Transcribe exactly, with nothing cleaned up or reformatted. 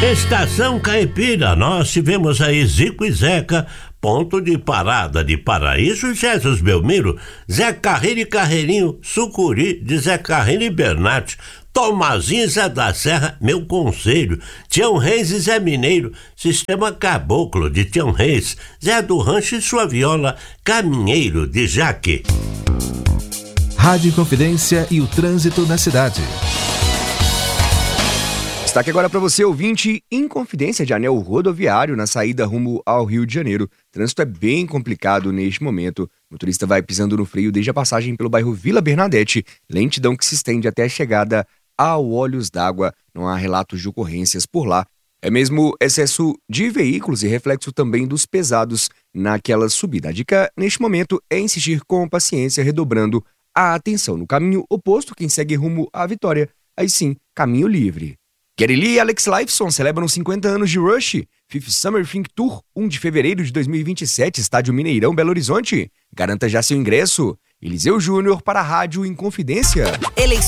Estação Caipira, nós tivemos aí Zico e Zeca, ponto de parada de Paraíso, Jesus Belmiro, Zé Carreiro e Carreirinho, Sucuri de Zé Carreiro e Bernat, Tomazinho e Zé da Serra, Meu Conselho, Tião Reis e Zé Mineiro, Sistema Caboclo de Tião Reis, Zé do Rancho e sua viola, Caminheiro de Jaque. Rádio Inconfidência e o trânsito na cidade. Destaque agora para você, ouvinte, Inconfidência de anel rodoviário na saída rumo ao Rio de Janeiro. O trânsito é bem complicado neste momento. O motorista vai pisando no freio desde a passagem pelo bairro Vila Bernadette, lentidão que se estende até a chegada ao Olhos d'Água. Não há relatos de ocorrências por lá. É mesmo excesso de veículos e reflexo também dos pesados naquela subida. A dica neste momento é insistir com paciência, redobrando a atenção. No caminho oposto, quem segue rumo à Vitória, aí sim, caminho livre. Geddy Lee e Alex Lifeson celebram cinquenta anos de Rush. Fifth Summer Think Tour, primeiro de fevereiro de dois mil e vinte e sete, Estádio Mineirão, Belo Horizonte. Garanta já seu ingresso. Eliseu Júnior para a Rádio Inconfidência.